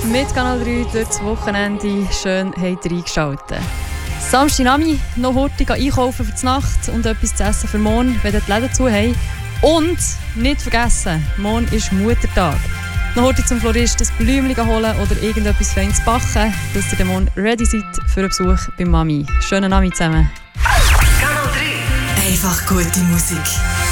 mit Kanal 3 durch das Wochenende. Schön, habt ihr eingeschaltet. Samstagnami noch hurtig einkaufen für die Nacht und etwas zu essen für morgen, wenn die Läden zu haben. Und nicht vergessen, morgen ist Muttertag. Noch hurtig zum Florist ein Blümchen holen oder irgendetwas Feines backen, dass ihr dann morgen ready seid für einen Besuch bei Mami. Schönen Abend zusammen. Kanal 3. Einfach gute Musik.